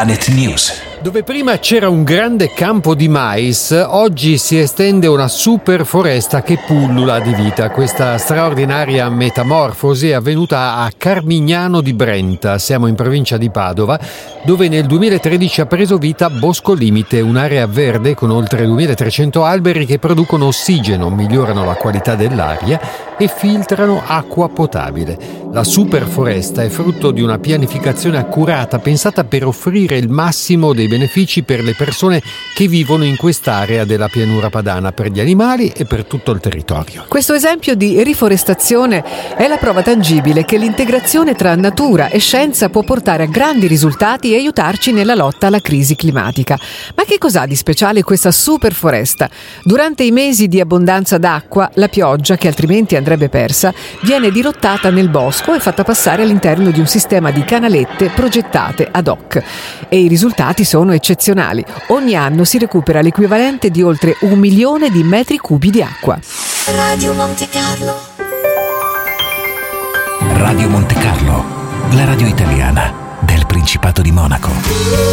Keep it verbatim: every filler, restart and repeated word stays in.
Planet News. Dove prima c'era un grande campo di mais, oggi si estende una super foresta che pullula di vita. Questa straordinaria metamorfosi è avvenuta a Carmignano di Brenta, siamo in provincia di Padova, dove nel duemilatredici ha preso vita Bosco Limite, un'area verde con oltre duemilatrecento alberi che producono ossigeno, migliorano la qualità dell'aria e filtrano acqua potabile. La super foresta è frutto di una pianificazione accurata pensata per offrire il massimo dei benefici per le persone che vivono in quest'area della pianura padana, per gli animali e per tutto il territorio. Questo esempio di riforestazione è la prova tangibile che l'integrazione tra natura e scienza può portare a grandi risultati e aiutarci nella lotta alla crisi climatica. Ma che cos'ha di speciale questa super foresta? Durante i mesi di abbondanza d'acqua, la pioggia, che altrimenti andrebbe persa, viene dirottata nel bosco e fatta passare all'interno di un sistema di canalette progettate ad hoc. E i risultati sono eccezionali. Ogni anno si recupera l'equivalente di oltre un milione di metri cubi di acqua. Radio Monte Carlo. Radio Monte Carlo, la radio italiana del Principato di Monaco.